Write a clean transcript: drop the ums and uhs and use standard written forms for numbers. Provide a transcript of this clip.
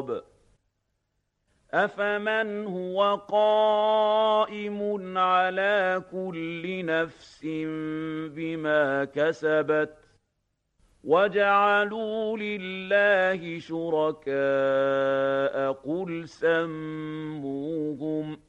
التراب أفمن هو قائم على كل نفس بما كسبت وجعلوا لله شركاء قل سموهم